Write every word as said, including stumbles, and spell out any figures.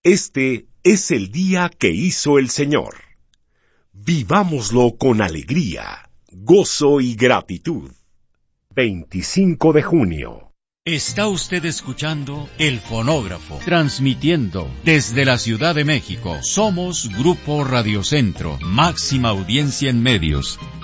Este es el día que hizo el Señor. Vivámoslo con alegría, gozo y gratitud. veinticinco de junio. Está usted escuchando El Fonógrafo, transmitiendo desde la Ciudad de México. Somos Grupo Radio Centro, máxima audiencia en medios.